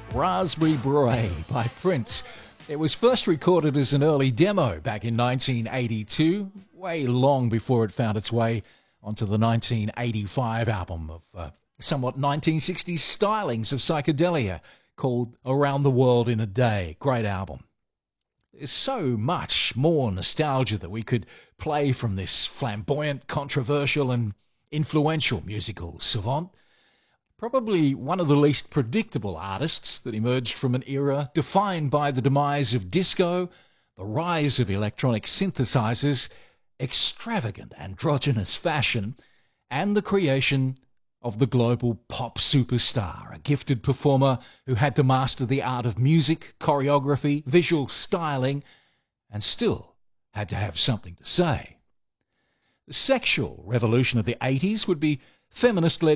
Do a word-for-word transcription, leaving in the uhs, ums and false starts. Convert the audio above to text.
Raspberry Beret by Prince. It was first recorded as an early demo back in nineteen eighty-two, way long before it found its way onto the nineteen eighty-five album of uh, somewhat nineteen sixties stylings of psychedelia called Around the World in a Day. Great album. There's so much more nostalgia that we could play from this flamboyant, controversial and influential musical savant. Probably one of the least predictable artists that emerged from an era defined by the demise of disco, the rise of electronic synthesizers, extravagant androgynous fashion, and the creation of the global pop superstar, a gifted performer who had to master the art of music, choreography, visual styling, and still had to have something to say. The sexual revolution of the eighties would be feminist-led